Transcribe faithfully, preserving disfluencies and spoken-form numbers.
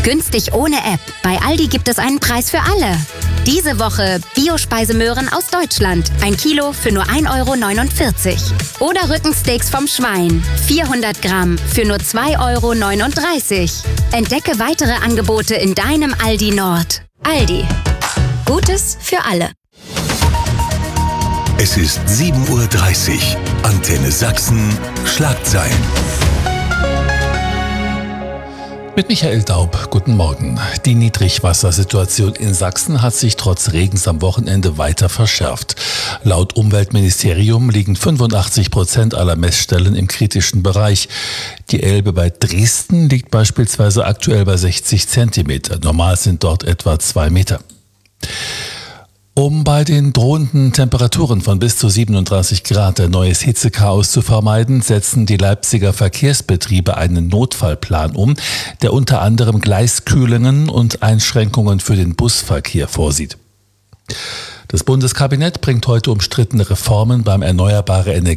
Günstig ohne App. Bei Aldi gibt es einen Preis für alle. Diese Woche Biospeisemöhren aus Deutschland. Ein Kilo für nur ein Euro neunundvierzig. Oder Rückensteaks vom Schwein. vierhundert Gramm für nur zwei Euro neununddreißig. Entdecke weitere Angebote in deinem Aldi Nord. Aldi. Gutes für alle. Es ist sieben Uhr dreißig. Antenne Sachsen. Schlagzeilen. Mit Michael Daub, guten Morgen. Die Niedrigwassersituation in Sachsen hat sich trotz Regens am Wochenende weiter verschärft. Laut Umweltministerium liegen fünfundachtzig Prozent aller Messstellen im kritischen Bereich. Die Elbe bei Dresden liegt beispielsweise aktuell bei sechzig Zentimeter. Normal sind dort etwa zwei Meter. Um bei den drohenden Temperaturen von bis zu siebenunddreißig Grad ein neues Hitzechaos zu vermeiden, setzen die Leipziger Verkehrsbetriebe einen Notfallplan um, der unter anderem Gleiskühlungen und Einschränkungen für den Busverkehr vorsieht. Das Bundeskabinett bringt heute umstrittene Reformen beim Erneuerbare Energie